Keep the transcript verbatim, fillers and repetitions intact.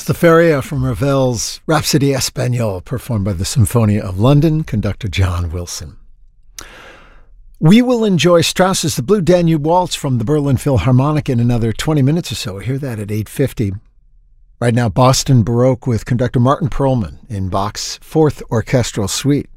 the Feria from Ravel's Rhapsody Espagnole, performed by the Symphonia of London, conductor John Wilson. We will enjoy Strauss's The Blue Danube Waltz from the Berlin Philharmonic in another twenty minutes or so. We'll hear that at eight fifty. Right now, Boston Baroque with conductor Martin Perlman in Bach's Fourth Orchestral Suite.